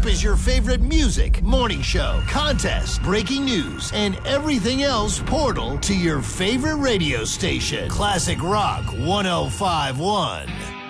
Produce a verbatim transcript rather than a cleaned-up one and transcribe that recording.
up is your favorite music, morning show, contest, breaking news, and everything else portal to your favorite radio station. Classic Rock one oh five point one.